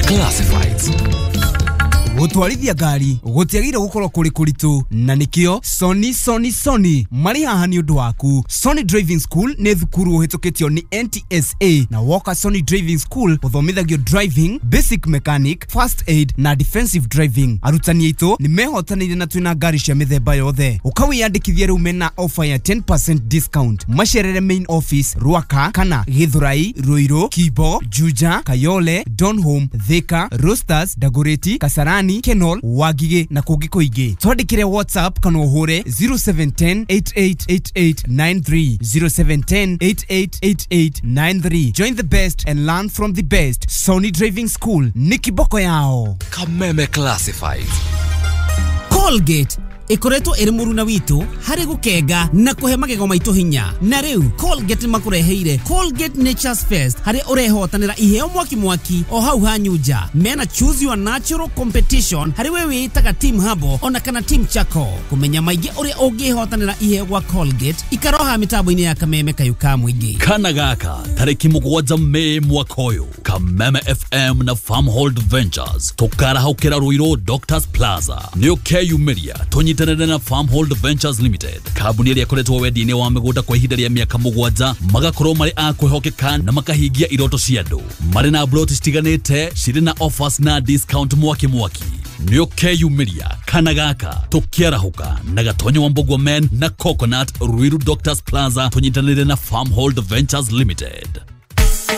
Classifieds. Gutwarithia ngari gutiagire gukorwo kuri kuritu na nikio Sony mari haha ni undu waku. Sony Driving School ni thukuru uhitukitio ni NTSA na woka Sony Driving School uthomithagio driving, basic mechanic, first aid na defensive driving. Arutani aitu ni mehotanire na twina ngari cia mithemba yothe. Ukawiyandikithia riu mena offer ya 10% discount. Macerere main office Ruaka kana Githurai, Ruiru, Kibo, Juja, Kayole, Donholm, Thika, Roosters, Dagoretti, Kasarani, Kenol, Wagige na kungi kuingi. Twandikire WhatsApp kana uhure 0710888893 0710888893. Join the best and learn from the best. Sony Driving School ni kiboko yao. Kameme Classified. Colgate ikoretwo iri muruna witu hari gukega na kuhe magego maitu hinya. Na riu Colgate makureheire Colgate Nature's Fest hari urehotanira iheo mwaki o hau hanyuja. Mena choose your natural competition hari wewe itaga team habo ona kana team chako. Kumenya maigi uri ungihotanira iheo wa Colgate ikaroha mitambo-ini ya Kameme kayuka mwingi. Kana gaka tariki 7 Mei mwaka uyu Kameme FM na Farmhold Ventures tukara haukira Ruiru Doctors Plaza nio keyumiria tenere na Farmhold Ventures Limited. Kabuni ria koretwo wedi-ini wa migunda kwa ihinda ria miaka 7 magakorwo mari akwihokeka na makahingia iroto cia andu. Mari na plot citiganite ciri na offers na discount mwaki nio keyumiria kana gaka tukiarahuka na gatonyo wa Mbogwa Men na Coconut Ruiru Doctors Plaza tunyitanire na Farmhold Ventures Limited.